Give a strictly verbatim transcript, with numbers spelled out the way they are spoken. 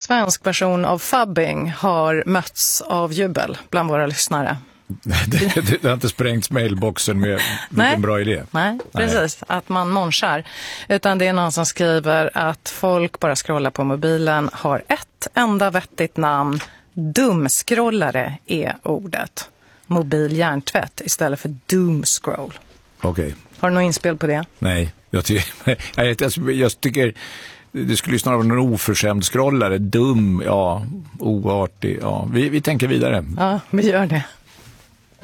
svensk version av fubbing har mötts av jubel bland våra lyssnare. det, det, det har inte sprängts mailboxen med vilken bra idé. Nej, precis. Nej. Att man monchar. Utan det är någon som skriver att folk bara scrollar på mobilen, har ett enda vettigt namn. Dumskrollare är ordet. Mobil hjärntvätt istället för doomscroll. Okej. Okay. Har du något inspel på det? Nej, jag tycker, jag, jag tycker det skulle ju snarare vara någon oförskämd scrollare. Dum, ja, oartig. Ja. Vi, vi tänker vidare. Ja, vi gör det.